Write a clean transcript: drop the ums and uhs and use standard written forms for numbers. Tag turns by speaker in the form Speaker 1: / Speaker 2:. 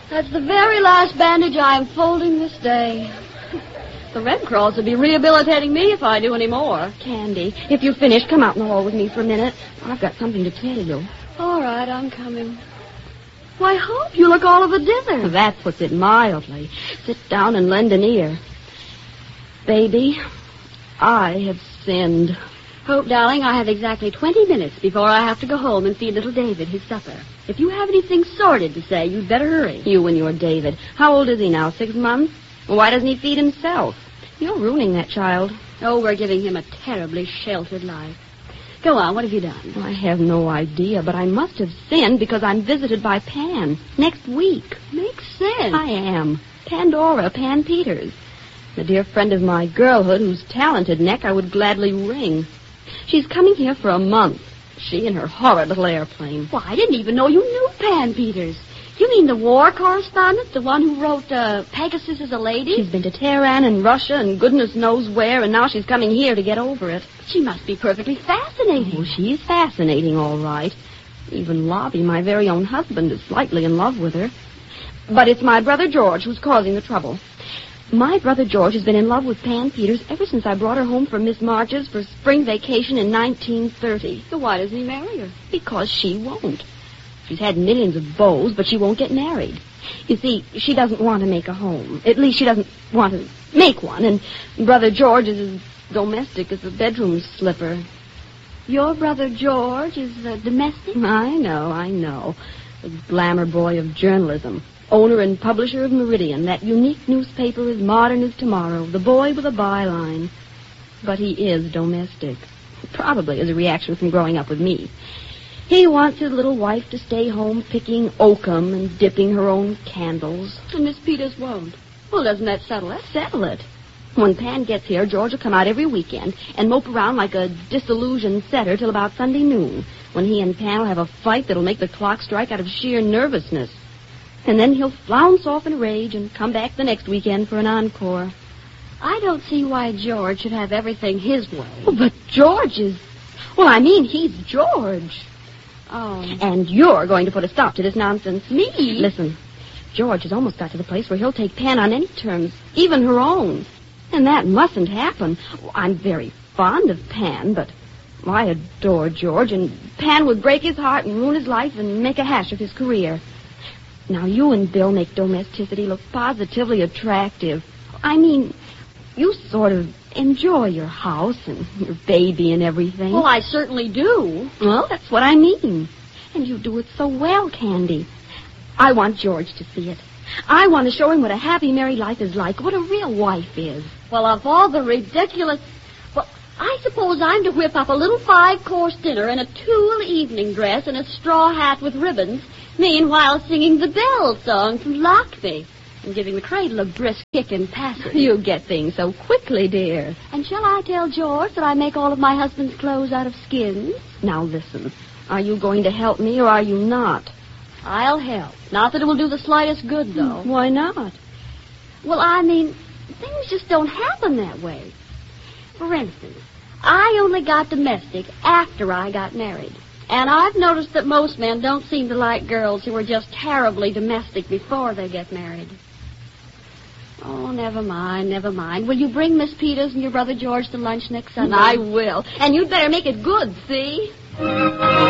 Speaker 1: That's the very last bandage I am folding this day. The Red Cross will be rehabilitating me if I do any more.
Speaker 2: Candy, if you finish, come out in the hall with me for a minute. I've got something to tell you.
Speaker 1: All right, I'm coming. Why, Hope, you look all of a dither.
Speaker 2: That puts it mildly. Sit down and lend an ear. Baby, I have sinned.
Speaker 1: Hope, darling, I have exactly 20 minutes before I have to go home and feed little David his supper. If you have anything sordid to say, you'd better hurry.
Speaker 2: You and your David. How old is he now, 6 months? Why doesn't he feed himself? You're ruining that child.
Speaker 1: Oh, we're giving him a terribly sheltered life. Go on, what have you done?
Speaker 2: I have no idea, but I must have sinned because I'm visited by Pan next week.
Speaker 1: Makes sense.
Speaker 2: I am. Pandora, Pan Peters. A dear friend of my girlhood whose talented neck I would gladly wring. She's coming here for a month. She and her horrid little airplane.
Speaker 1: Why, I didn't even know you knew Pan Peters. You mean the war correspondent? The one who wrote Pegasus is a Lady?
Speaker 2: She's been to Tehran and Russia and goodness knows where, and now she's coming here to get over it.
Speaker 1: She must be perfectly fascinating.
Speaker 2: Oh, she's fascinating, all right. Even Lobby, my very own husband, is slightly in love with her. But it's my brother George who's causing the trouble. My brother George has been in love with Pan Peters ever since I brought her home from Miss March's for spring vacation in 1930.
Speaker 1: So why doesn't he marry her?
Speaker 2: Because she won't. She's had millions of beaux, but she won't get married. You see, she doesn't want to make a home. At least she doesn't want to make one, and Brother George is as domestic as a bedroom slipper.
Speaker 1: Your brother George is domestic?
Speaker 2: I know. The glamour boy of journalism. Owner and publisher of Meridian, that unique newspaper as modern as tomorrow, the boy with a byline. But he is domestic. Probably as a reaction from growing up with me. He wants his little wife to stay home picking oakum and dipping her own candles.
Speaker 1: And Miss Peters won't. Well, doesn't that settle it?
Speaker 2: Settle it. When Pan gets here, George will come out every weekend and mope around like a disillusioned setter till about Sunday noon, when he and Pan will have a fight that'll make the clock strike out of sheer nervousness. And then he'll flounce off in a rage and come back the next weekend for an encore.
Speaker 1: I don't see why George should have everything his way.
Speaker 2: Oh, but George is... Well, I mean, he's George.
Speaker 1: Oh.
Speaker 2: And you're going to put a stop to this nonsense.
Speaker 1: Me?
Speaker 2: Listen, George has almost got to the place where he'll take Pan on any terms, even her own. And that mustn't happen. I'm very fond of Pan, but I adore George, and Pan would break his heart and ruin his life and make a hash of his career. Now, you and Bill make domesticity look positively attractive. I mean, you sort of enjoy your house and your baby and everything.
Speaker 1: Well, I certainly do.
Speaker 2: Well, that's what I mean. And you do it so well, Candy. I want George to see it. I want to show him what a happy married life is like, what a real wife is.
Speaker 1: Well, of all the ridiculous... Well, I suppose I'm to whip up a little 5-course dinner in a tulle evening dress and a straw hat with ribbons, meanwhile singing the Bell song from Lockby and giving the cradle a brisk kick in passing.
Speaker 2: You get things so quickly, dear.
Speaker 1: And shall I tell George that I make all of my husband's clothes out of skins?
Speaker 2: Now, listen. Are you going to help me or are you not?
Speaker 1: I'll help. Not that it will do the slightest good, though.
Speaker 2: Why not?
Speaker 1: Well, I mean, things just don't happen that way. For instance, I only got domestic after I got married. And I've noticed that most men don't seem to like girls who are just terribly domestic before they get married. Oh, never mind. Will you bring Miss Peters and your brother George to lunch next Sunday?
Speaker 2: I will. And you'd better make it good, see?